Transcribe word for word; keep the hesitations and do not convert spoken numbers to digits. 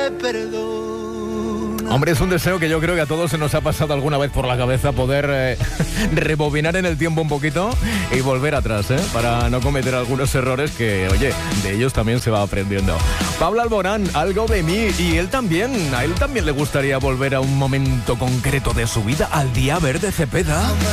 me perdona. Hombre, es un deseo que yo creo que a todos se nos ha pasado alguna vez por la cabeza, poder eh, rebobinar en el tiempo un poquito y volver atrás, ¿eh? Para no cometer algunos errores que, oye, de ellos también se va aprendiendo. Pablo Alborán, Algo de mí, y él también, a él también le gustaría volver a un momento concreto de su vida, al día verde Cepeda.